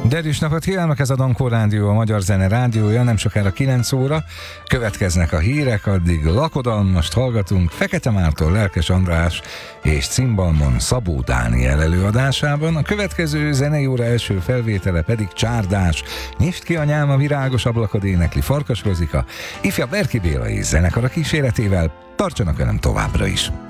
Derűs napot kívánok, ez a Dankó Rádió, a Magyar Zene Rádiója, nem sokára 9 óra, következnek a hírek, addig lakodalmast hallgatunk Fekete Márton, Lelkes András és cimbalmon Szabó Dániel előadásában, a következő zenei óra első felvétele pedig Csárdás, Nyisd ki anyám a virágos ablakod énekli Farkas Rozika, ifjabb Berki Béla és zenekara kíséretével, tartsanak velem továbbra is!